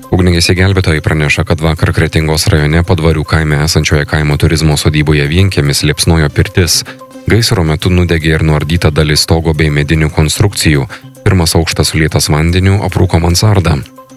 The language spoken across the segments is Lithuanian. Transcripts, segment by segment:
Ugniagesiai gelbėtojai praneša, kad vakar Kretingos rajone Padvarių kaime esančioje kaimo turizmo sodyboje Vienkiemis liepsnojo pirtis. Gaisro metu nudegė ir nuardyta dalis stogo bei medinių konstrukcijų. Pirmas aukštas sulietas vandeniu, aprūko mansarda.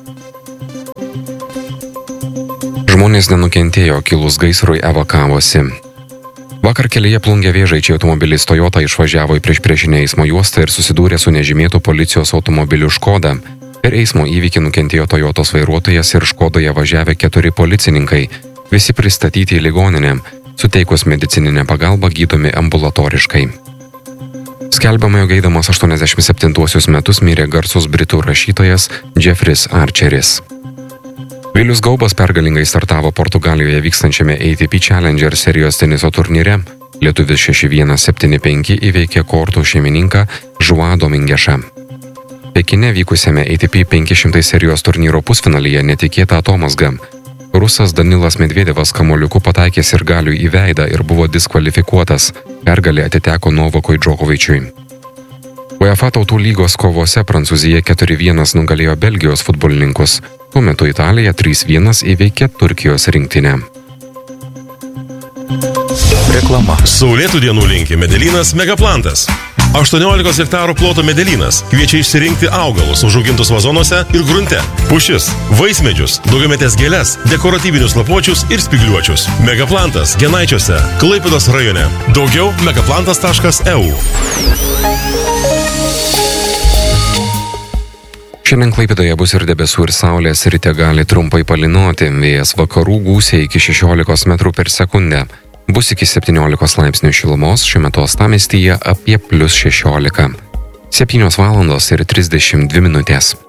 Žmonės nenukentėjo, kilus gaisrui evakavosi. Vakar kelyje Plungė Vėžaičiai automobilis Toyota išvažiavo į priešpriešinę eismo juostą ir susidūrė su nežymėtu policijos automobiliu Škoda. Per eismo įvykį nukentėjo Toyotos vairuotojas ir Škodoje važiavę 4 policininkai. Visi pristatyti į ligoninę. Suteikus medicininę pagalbą gydomi ambulatoriškai. Skelbiama, jog eidamas 87 metus mirė garsus britų rašytojas Jeffris Archeris. Vilius Gaubas pergalingai startavo Portugalijoje vykstančiame ATP Challenger serijos teniso turnyre. Lietuvis 6-1-7-5 įveikė kortų šeimininką Joao Domingešą. Pekine vykusiame ATP 500 serijos turnyro pusfinalyje netikėta atomazga. Rusas Danilas Medvedevas kamuoliuku pataikė sirgaliui į veidą ir buvo diskvalifikuotas. Pergalė atiteko Novakui Džokovičiui. UEFA tautų lygos kovose Prancūzija 4-1 nugalėjo Belgijos futbolininkus. Tuo metu Italija 3-1 įveikė Turkijos rinktinę. Reklama. Saulėtų dienų linki Medelynas Megaplantas. 18 hektarų ploto Medelynas kviečia išsirinkti augalus užaugintus vazonuose ir grunte. Pušis, vaismedžius, daugiametės gėles, dekoratyvinius lapuočius ir spygliuočius. Megaplantas Genaičiuose, Klaipėdos rajone. Daugiau megaplantas.eu. Šiandien Klaipėdoje bus ir debesų ir saulės, ryte gali trumpai palynoti, vėjas vakarų gūsiai iki 16 metrų per sekundę. Bus iki 17 laipsnių šilumos, šiuo metu uostamiestyje apie +16. 7:32 min.